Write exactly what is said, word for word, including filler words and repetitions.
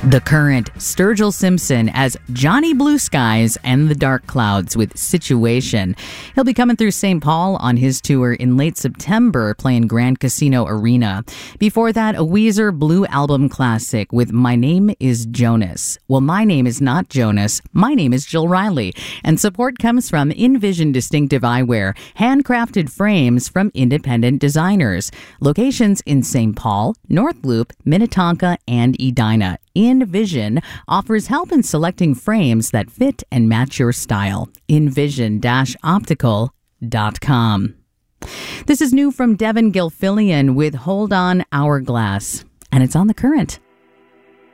The Current, Sturgill Simpson as Johnny Blue Skies and the Dark Clouds with Situation. He'll be coming through Saint Paul on his tour in late September, playing Grand Casino Arena. Before that, a Weezer Blue Album classic with My Name is Jonas. Well, my name is not Jonas. My name is Jill Riley. And support comes from Envision Distinctive Eyewear, handcrafted frames from independent designers. Locations in Saint Paul, North Loop, Minnetonka, and Edina. Envision offers help in selecting frames that fit and match your style. envision dash optical dot com. This is new from Devin Gilfillian with Hold On Hourglass, and it's on The Current.